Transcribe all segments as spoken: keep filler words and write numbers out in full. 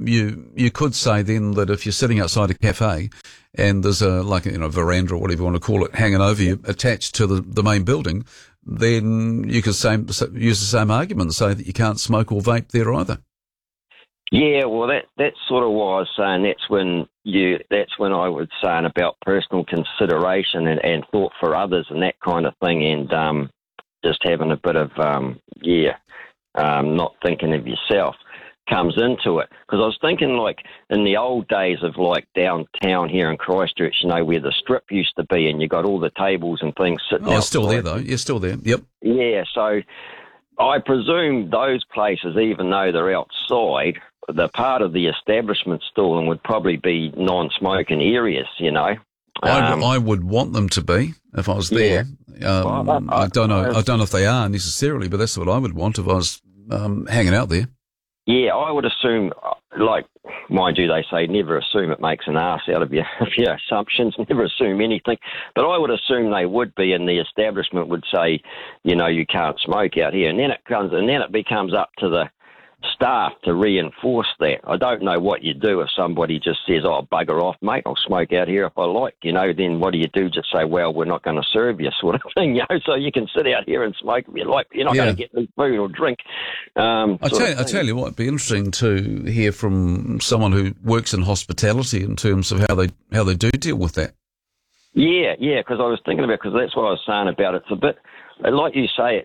you you could say then that if you're sitting outside a cafe and there's a like you know veranda or whatever you want to call it hanging over you attached to the, the main building, then you could say, use the same argument and say that you can't smoke or vape there either. Yeah, well, that that's sort of what I was saying. That's when you. That's when I was saying about personal consideration and, and thought for others and that kind of thing, and um, just having a bit of um, yeah, um, not thinking of yourself comes into it. Because I was thinking, like in the old days of like downtown here in Christchurch, you know, where the strip used to be, and you got all the tables and things sitting. Oh, it's still there though. You're still there. Yep. Yeah, so I presume those places, even though they're outside, the part of the establishment stalling would probably be non-smoking areas, you know. Um, I, I would want them to be if I was there. Yeah. Um, well, I, I, I don't know. I don't know if they are necessarily, but that's what I would want if I was um, hanging out there. Yeah, I would assume, like, mind you, they say never assume it makes an ass out of your, of your assumptions, never assume anything. But I would assume they would be, and the establishment would say, you know, you can't smoke out here. And then it comes, and then it becomes up to the staff to reinforce that. I don't know what you do if somebody just says, oh, bugger off, mate, I'll smoke out here if I like, you know, then what do you do? Just say, well, we're not going to serve you sort of thing, you know, so you can sit out here and smoke if you like, but you're not yeah. going to get any food or drink. Um, I tell, I tell you what, it'd be interesting to hear from someone who works in hospitality in terms of how they how they do deal with that. Yeah, yeah, because I was thinking about, because that's what I was saying about it. It's a bit, like you say,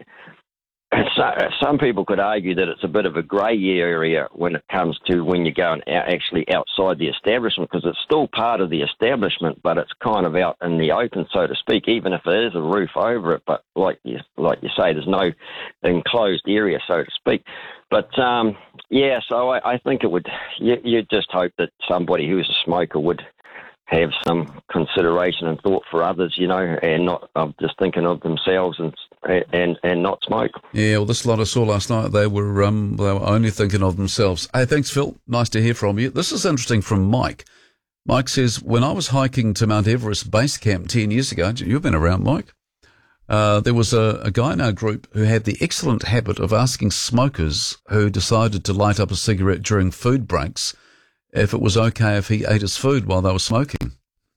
So, some people could argue that it's a bit of a grey area when it comes to when you're going out, actually outside the establishment, because it's still part of the establishment, but it's kind of out in the open, so to speak, even if there is a roof over it. But like you, like you say, there's no enclosed area, so to speak. But, um, yeah, so I, I think it would, you, you just hope that somebody who's a smoker would have some consideration and thought for others, you know, and not um, just thinking of themselves and and and not smoke. Yeah, well, this lot I saw last night, they were um they were only thinking of themselves. Hey, thanks, Phil. Nice to hear from you. This is interesting from Mike. Mike says, when I was hiking to Mount Everest Base Camp ten years ago, you've been around, Mike, uh, there was a, a guy in our group who had the excellent habit of asking smokers who decided to light up a cigarette during food breaks if it was okay if he ate his food while they were smoking.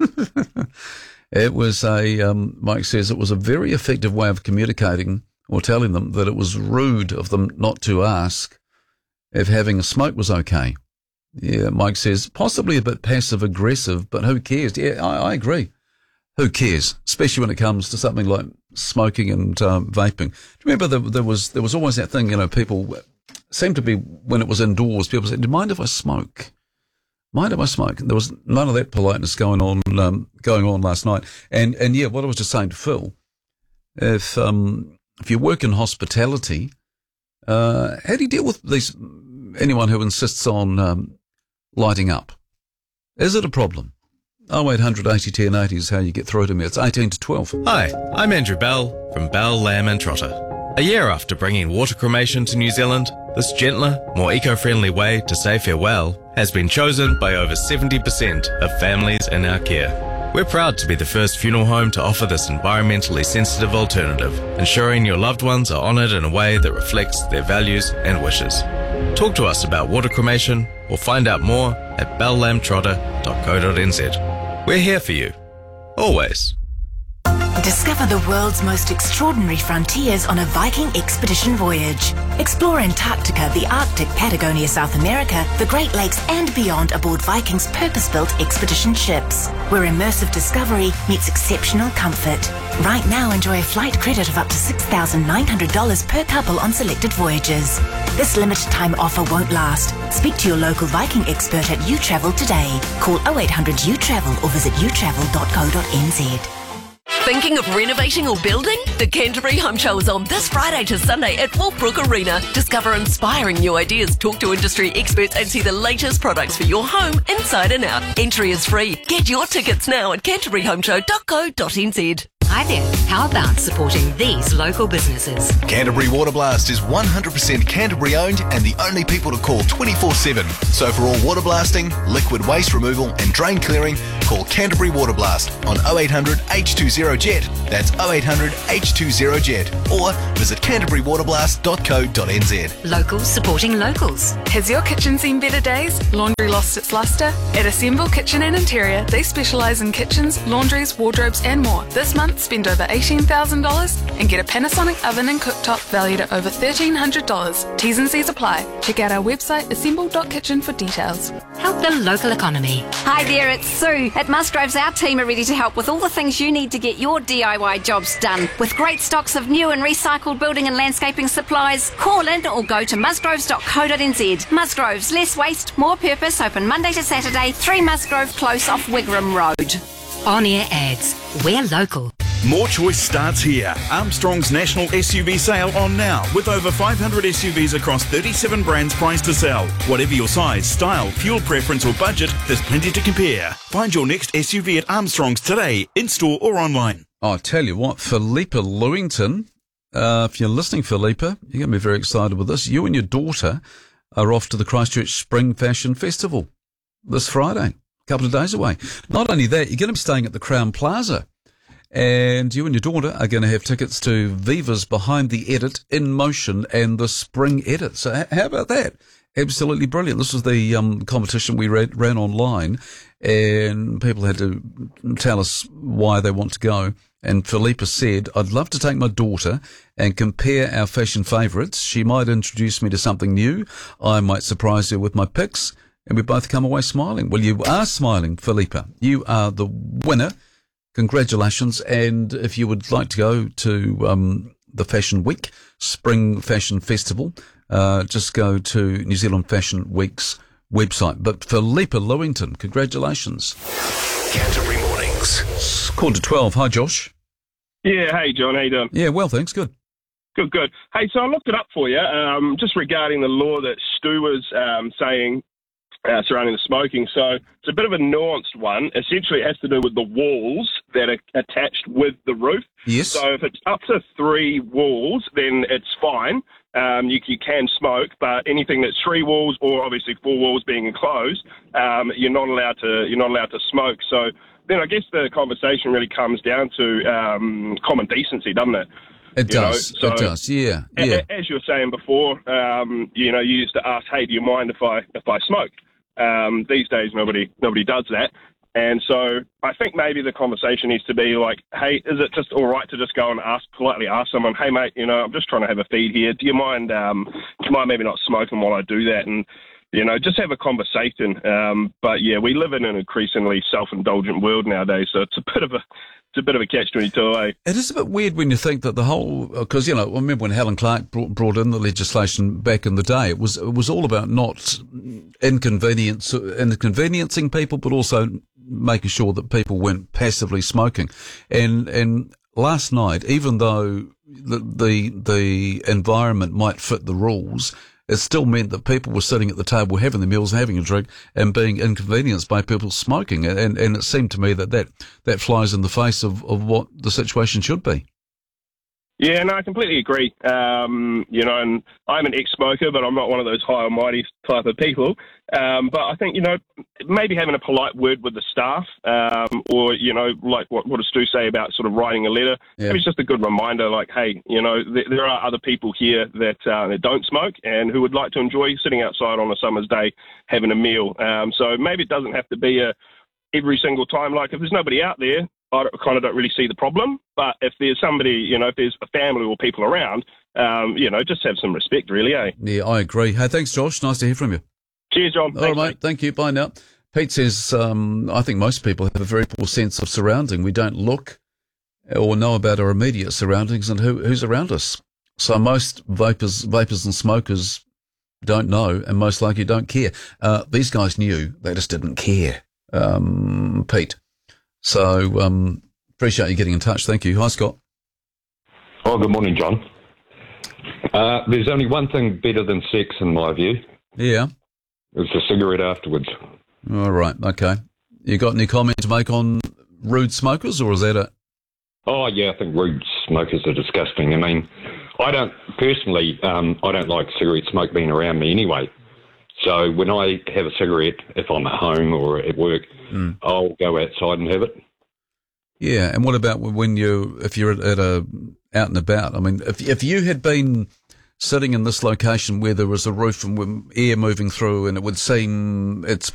It was a, um, Mike says, it was a very effective way of communicating or telling them that it was rude of them not to ask if having a smoke was okay. Yeah, Mike says, possibly a bit passive-aggressive, but who cares? Yeah, I, I agree. Who cares? Especially when it comes to something like smoking and um, vaping. Do you remember the, there was there was always that thing, you know, people seemed to be, when it was indoors, people said, do you mind if I smoke? Mind if I smoke? There was none of that politeness going on um, going on last night. And and yeah, what I was just saying to Phil, if um, if you work in hospitality, uh, how do you deal with these anyone who insists on um, lighting up? Is it a problem? oh eight hundred eighty ten eighty is how you get through to me. It's eighteen to twelve. Hi, I'm Andrew Bell from Bell, Lamb and Trotter. A year after bringing water cremation to New Zealand, this gentler, more eco-friendly way to say farewell has been chosen by over seventy percent of families in our care. We're proud to be the first funeral home to offer this environmentally sensitive alternative, ensuring your loved ones are honoured in a way that reflects their values and wishes. Talk to us about water cremation or find out more at bell lamb trotter dot co dot n z. We're here for you, always. Discover the world's most extraordinary frontiers on a Viking expedition voyage. Explore Antarctica, the Arctic, Patagonia, South America, the Great Lakes and beyond aboard Viking's purpose-built expedition ships, where immersive discovery meets exceptional comfort. Right now, enjoy a flight credit of up to six thousand nine hundred dollars per couple on selected voyages. This limited time offer won't last. Speak to your local Viking expert at uTravel today. Call oh eight hundred U travel or visit u travel dot co dot n z. Thinking of renovating or building? The Canterbury Home Show is on this Friday to Sunday at Wolfbrook Arena. Discover inspiring new ideas, talk to industry experts and see the latest products for your home inside and out. Entry is free. Get your tickets now at canterbury home show dot co dot n z. Hi there. How about supporting these local businesses? Canterbury Water Blast is one hundred percent Canterbury owned and the only people to call twenty-four seven. So for all water blasting, liquid waste removal and drain clearing, call Canterbury Water Blast on oh eight hundred H two zero J E T. That's oh eight hundred H two zero J E T. Or visit canterbury water blast dot co dot n z. Locals supporting locals. Has your kitchen seen better days? Laundry lost its lustre? At Assemble Kitchen and Interior, they specialise in kitchens, laundries, wardrobes and more. This month, spend over eighteen thousand dollars and get a Panasonic oven and cooktop valued at over thirteen hundred dollars. T's and C's apply. Check out our website assemble dot kitchen for details. Help the local economy. Hi there, it's Sue. At Musgroves, our team are ready to help with all the things you need to get your D I Y jobs done. With great stocks of new and recycled building and landscaping supplies, call in or go to musgroves dot co dot n z. Musgroves, less waste, more purpose, open Monday to Saturday, three Musgrove Close off Wigram Road. On-air ads. We're local. More choice starts here. Armstrong's national S U V sale on now with over five hundred S U Vs across thirty-seven brands priced to sell. Whatever your size, style, fuel preference or budget, there's plenty to compare. Find your next S U V at Armstrong's today, in-store or online. I'll tell you what, Philippa Lewington, uh, if you're listening, Philippa, you're going to be very excited with this. You and your daughter are off to the Christchurch Spring Fashion Festival this Friday, a couple of days away. Not only that, you're going to be staying at the Crown Plaza. And you and your daughter are going to have tickets to Viva's Behind the Edit, In Motion, and the Spring Edit. So h- how about that? Absolutely brilliant. This was the um, competition we read, ran online, and people had to tell us why they want to go. And Philippa said, I'd love to take my daughter and compare our fashion favourites. She might introduce me to something new. I might surprise her with my picks, and we both come away smiling. Well, you are smiling, Philippa. You are the winner. Congratulations. And if you would like to go to um, the Fashion Week, Spring Fashion Festival, uh, just go to New Zealand Fashion Week's website. But Philippa Lewington, congratulations. Canterbury Mornings. Quarter to twelve. Hi, Josh. Yeah, hey, John. How you doing? Yeah, well, thanks. Good. Good, good. Hey, so I looked it up for you, um, just regarding the law that Stu was um, saying Uh, surrounding the smoking. So it's a bit of a nuanced one. Essentially, it has to do with the walls that are attached with the roof. Yes. So if it's up to three walls, then it's fine. Um, you, you can smoke, but anything that's three walls or obviously four walls being enclosed, um, you're not allowed to. You're not allowed to smoke. So then I guess the conversation really comes down to um, common decency, doesn't it? It You does. know, so it does. Yeah. Yeah. a- As you were saying before, um, you know, you used to ask, "Hey, do you mind if I if I smoke?" Um, these days, nobody nobody does that, and so I think maybe the conversation needs to be like, "Hey, is it just all right to just go and ask politely ask someone, hey mate, you know, I'm just trying to have a feed here. Do you mind? Um, do you mind maybe not smoking while I do that?" And you know, just have a conversation. Um, but yeah, we live in an increasingly self-indulgent world nowadays, so it's a bit of a It's a bit of a catch twenty-two, eh? It is a bit weird when you think that the whole, because, you know, I remember when Helen Clark brought, brought in the legislation back in the day, it was it was all about not inconvenience, inconveniencing people, but also making sure that people weren't passively smoking. And and last night, even though the the, the environment might fit the rules, it still meant that people were sitting at the table having their meals, having a drink, and being inconvenienced by people smoking. And, and it seemed to me that that, that flies in the face of, of what the situation should be. Yeah, no, I completely agree. Um, you know, and I'm an ex-smoker, but I'm not one of those high and mighty type of people. Um, but I think, you know, maybe having a polite word with the staff, um, or, you know, like what, what does Stu say about sort of writing a letter? Yeah. Maybe it's just a good reminder, like, hey, you know, th- there are other people here that, uh, that don't smoke and who would like to enjoy sitting outside on a summer's day having a meal. Um, so maybe it doesn't have to be a every single time. Like, if there's nobody out there, I kind of don't really see the problem, but if there's somebody, you know, if there's a family or people around, um, you know, just have some respect, really, eh? Yeah, I agree. Hey, thanks, Josh. Nice to hear from you. Cheers, John. All Thanks, right, mate. mate. Thank you. Bye now. Pete says, um, I think most people have a very poor sense of surrounding. We don't look or know about our immediate surroundings and who, who's around us. So most vapors, vapors and smokers don't know and most likely don't care. Uh, these guys knew. They just didn't care, um, Pete. So, um, appreciate you getting in touch. Thank you. Hi, Scott. Oh, good morning, John. Uh, there's only one thing better than sex, in my view. Yeah. It's a cigarette afterwards. All right. Okay. You got any comment to make on rude smokers, or is that it? Oh, yeah, I think rude smokers are disgusting. I mean, I don't, personally, um, I don't like cigarette smoke being around me anyway. So when I have a cigarette, if I'm at home or at work, mm. I'll go outside and have it. Yeah, and what about when you, if you're at a, out and about? I mean, if if you had been sitting in this location where there was a roof and air moving through and it would seem it's